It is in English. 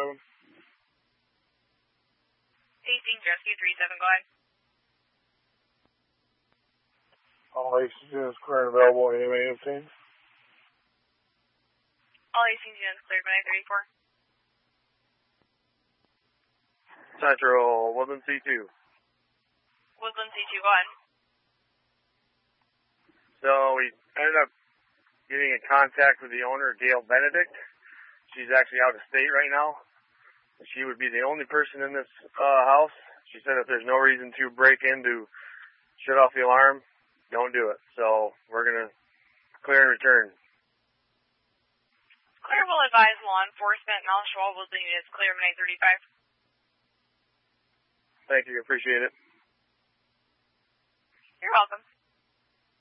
37. Hastings Rescue 37, go ahead. All Hastings units clear and available, AMA 15. All Hastings units cleared by 34. Central, Woodland C2. Woodland C2, go ahead. So we ended up getting in contact with the owner, Gail Benedict. She's actually out of state right now. She would be the only person in this house. She said if there's no reason to break in to shut off the alarm, don't do it. So we're going to clear and return. Clear will advise law enforcement. Mount Schwab will leave it clear by 8:35. Thank you. Appreciate it. You're welcome.